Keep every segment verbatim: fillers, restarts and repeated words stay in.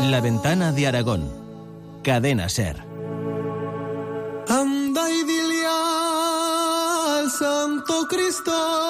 La Ventana de Aragón. Cadena SER. Anda y dile al Santo Cristo.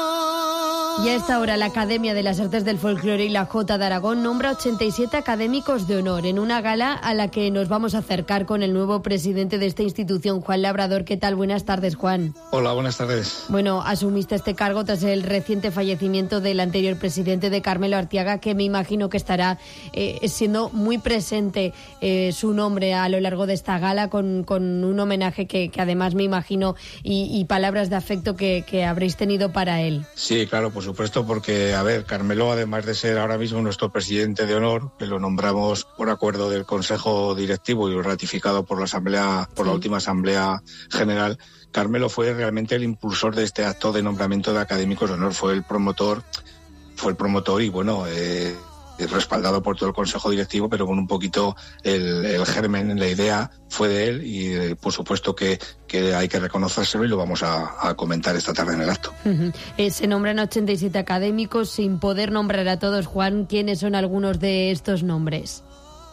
Y a esta hora la Academia de las Artes del Folclore y la Jota de Aragón nombra ochenta y siete académicos de honor en una gala a la que nos vamos a acercar con el nuevo presidente de esta institución, Juan Labrador. ¿Qué tal? Buenas tardes, Juan. Hola, buenas tardes. Bueno, asumiste este cargo tras el reciente fallecimiento del anterior presidente, de Carmelo Artiaga, que me imagino que estará eh, siendo muy presente eh, su nombre a lo largo de esta gala, con, con un homenaje que, que además me imagino y, y palabras de afecto que, que habréis tenido para él. Sí, claro, por supuesto, porque, a ver, Carmelo, además de ser ahora mismo nuestro presidente de honor, que lo nombramos por acuerdo del Consejo Directivo y ratificado por la Asamblea, por sí. la última Asamblea General, Carmelo fue realmente el impulsor de este acto de nombramiento de académicos de honor, fue el promotor, fue el promotor y, bueno, eh, respaldado por todo el Consejo Directivo, pero con un poquito el, el germen, la idea fue de él y eh, por supuesto que, que hay que reconocérselo y lo vamos a, a comentar esta tarde en el acto. Uh-huh. Eh, se nombran ochenta y siete académicos, sin poder nombrar a todos. Juan, ¿quiénes son algunos de estos nombres?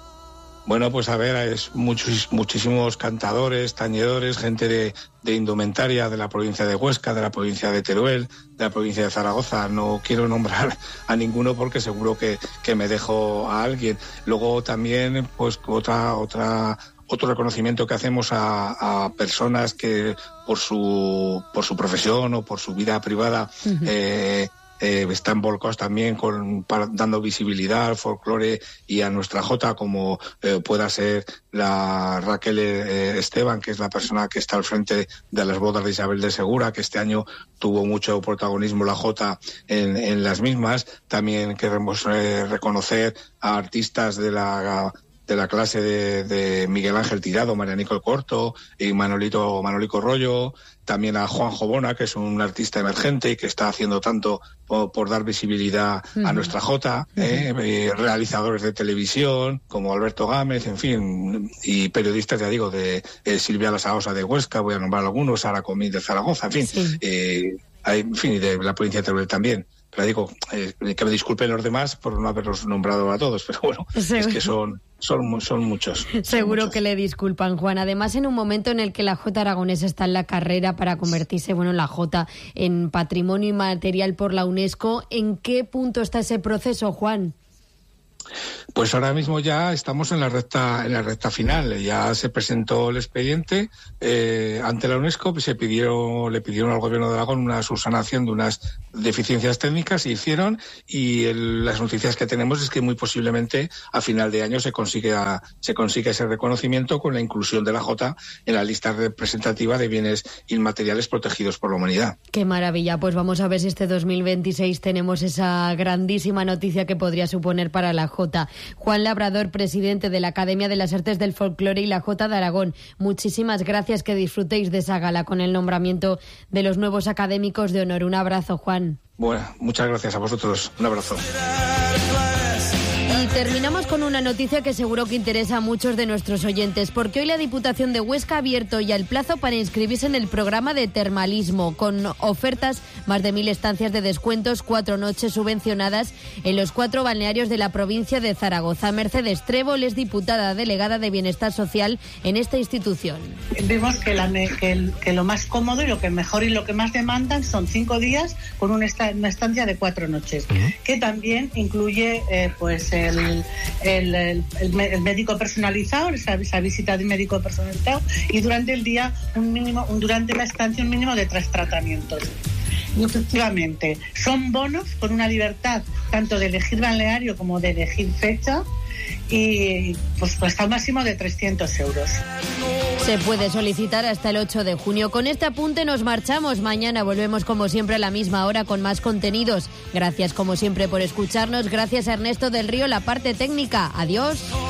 Bueno, pues a ver, es muchos, muchísimos cantadores, tañedores, gente de, de indumentaria de la provincia de Huesca, de la provincia de Teruel, de la provincia de Zaragoza. No quiero nombrar a ninguno porque seguro que, que me dejo a alguien. Luego también, pues otra, otra, otro reconocimiento que hacemos a, a personas que por su, por su profesión o por su vida privada, uh-huh. eh, Eh, están volcados también con, para, dando visibilidad al folclore y a nuestra jota, como eh, pueda ser la Raquel eh, Esteban, que es la persona que está al frente de las bodas de Isabel de Segura, que este año tuvo mucho protagonismo la jota en, en las mismas. También queremos eh, reconocer a artistas de la de la clase de, de Miguel Ángel Tirado, Marianico el Corto y Manolito Manolico Rollo, también a Juanjo Bona, que es un artista emergente y que está haciendo tanto por, por dar visibilidad uh-huh. a nuestra jota, uh-huh. eh, realizadores de televisión como Alberto Gámez, en fin, y periodistas, ya digo, de eh, Silvia Lasaosa de Huesca, voy a nombrar algunos, Sara Comín de Zaragoza, en fin, sí. eh, hay, en fin, y de la provincia de Teruel también. Pero digo, eh, que me disculpen los demás por no haberlos nombrado a todos, pero bueno, Seguro. es que son, son, son muchos. Seguro son muchos. Que le disculpan, Juan. Además, en un momento en el que la jota aragonesa está en la carrera para convertirse, bueno, la jota en patrimonio inmaterial por la UNESCO, ¿en qué punto está ese proceso, Juan? Pues ahora mismo ya estamos en la recta en la recta final. Ya se presentó el expediente eh, ante la UNESCO, se pidieron, le pidieron al Gobierno de Aragón una subsanación de unas deficiencias técnicas, se hicieron, y el, las noticias que tenemos es que muy posiblemente a final de año se consiga se consiga ese reconocimiento con la inclusión de la jota en la lista representativa de bienes inmateriales protegidos por la humanidad. Qué maravilla. Pues vamos a ver si este dos mil veintiséis tenemos esa grandísima noticia que podría suponer para la jota. Juan Labrador, presidente de la Academia de las Artes del Folclore y la Jota de Aragón, muchísimas gracias, que disfrutéis de esa gala con el nombramiento de los nuevos académicos de honor. Un abrazo, Juan. Bueno, muchas gracias a vosotros. Un abrazo. Y terminamos con una noticia que seguro que interesa a muchos de nuestros oyentes, porque hoy la Diputación de Huesca ha abierto ya el plazo para inscribirse en el programa de termalismo, con ofertas, más de mil estancias de descuentos, cuatro noches subvencionadas en los cuatro balnearios de la provincia de Zaragoza. Mercedes Trébol es diputada delegada de Bienestar Social en esta institución. Vemos que, la, que, el, que lo más cómodo y lo que mejor y lo que más demandan son cinco días con una, esta, una estancia de cuatro noches, uh-huh. que también incluye eh, pues el El, el, el, el médico personalizado, esa, esa visita de médico personalizado, y durante el día un mínimo, un, durante la estancia un mínimo de tres tratamientos. Y efectivamente son bonos con una libertad tanto de elegir balneario como de elegir fecha, y pues hasta un máximo de trescientos euros. Se puede solicitar hasta el ocho de junio. Con este apunte nos marchamos. Mañana volvemos como siempre a la misma hora con más contenidos. Gracias como siempre por escucharnos. Gracias a Ernesto del Río, la parte técnica. Adiós.